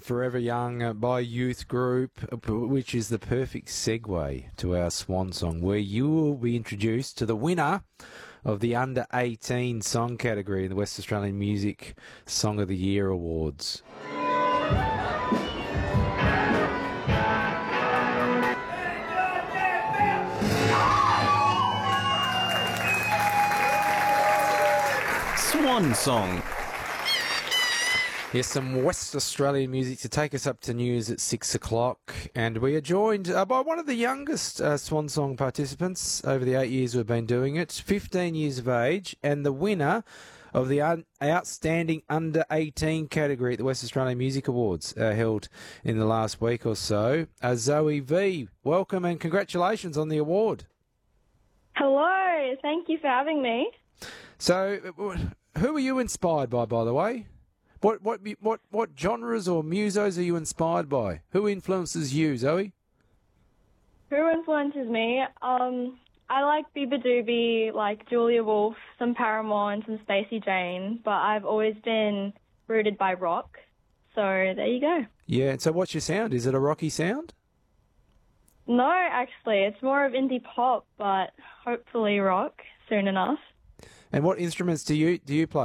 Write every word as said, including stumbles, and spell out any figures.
Forever Young uh, by Youth Group, uh, which is the perfect segue to our swan song, where you will be introduced to the winner of the under eighteen song category in the West Australian Music Song of the Year Awards. Swan song. Yes, some West Australian music to take us up to news at six o'clock. And we are joined uh, by one of the youngest uh, Swan Song participants over the eight years we've been doing it, fifteen years of age, and the winner of the un- Outstanding under eighteen category at the West Australian Music Awards uh, held in the last week or so. Uh, Zoe V, welcome and congratulations on the award. Hello, thank you for having me. So, uh, who are you inspired by, by the way? What what what what genres or musos are you inspired by? Who influences you, Zoe? Who influences me? Um, I like Biba Doobie, like Julia Wolf, some Paramore and some Stacey Jane, but I've always been rooted by rock. So there you go. Yeah, and so what's your sound? Is it a rocky sound? No, actually, it's more of indie pop, but hopefully rock soon enough. And what instruments do you do you play?